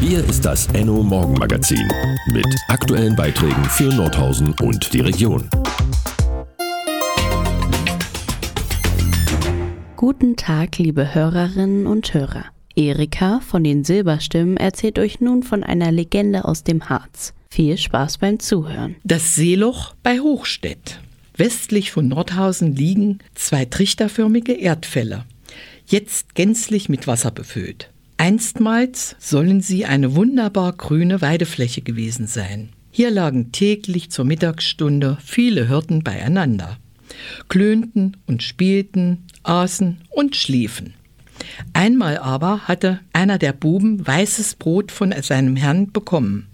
Hier ist das Enno Morgenmagazin mit aktuellen Beiträgen für Nordhausen und die Region. Guten Tag, liebe Hörerinnen und Hörer. Erika von den Silberstimmen erzählt euch nun von einer Legende aus dem Harz. Viel Spaß beim Zuhören. Das Seeloch bei Hochstedt. Westlich von Nordhausen liegen 2 trichterförmige Erdfälle, jetzt gänzlich mit Wasser befüllt. Einstmals sollen sie eine wunderbar grüne Weidefläche gewesen sein. Hier lagen täglich zur Mittagsstunde viele Hirten beieinander, klönten und spielten, aßen und schliefen. Einmal aber hatte einer der Buben weißes Brot von seinem Herrn bekommen.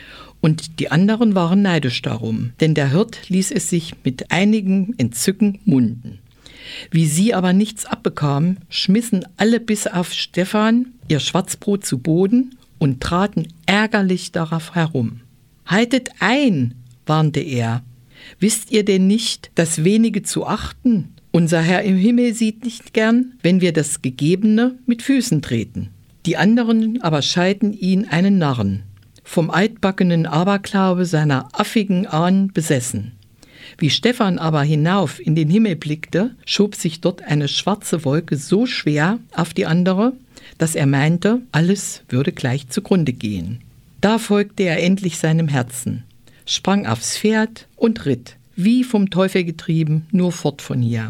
Und die anderen waren neidisch darum, denn der Hirt ließ es sich mit einigem Entzücken munden. Wie sie aber nichts abbekamen, schmissen alle bis auf Stefan ihr Schwarzbrot zu Boden und traten ärgerlich darauf herum. »Haltet ein«, warnte er, »wisst ihr denn nicht, das Wenige zu achten? Unser Herr im Himmel sieht nicht gern, wenn wir das Gegebene mit Füßen treten.« Die anderen aber schalten ihn einen Narren, vom altbackenen Aberglaube seiner affigen Ahnen besessen. Wie Stefan aber hinauf in den Himmel blickte, schob sich dort eine schwarze Wolke so schwer auf die andere, dass er meinte, alles würde gleich zugrunde gehen. Da folgte er endlich seinem Herzen, sprang aufs Pferd und ritt, wie vom Teufel getrieben, nur fort von hier.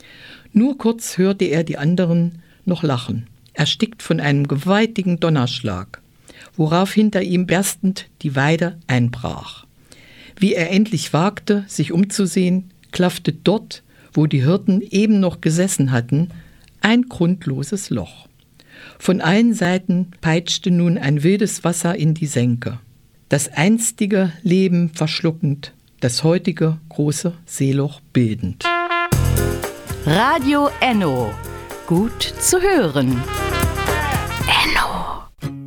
Nur kurz hörte er die anderen noch lachen, erstickt von einem gewaltigen Donnerschlag, worauf hinter ihm berstend die Weide einbrach. Wie er endlich wagte, sich umzusehen, klaffte dort, wo die Hirten eben noch gesessen hatten, ein grundloses Loch. Von allen Seiten peitschte nun ein wildes Wasser in die Senke, das einstige Leben verschluckend, das heutige große Seeloch bildend. Radio Enno. Gut zu hören.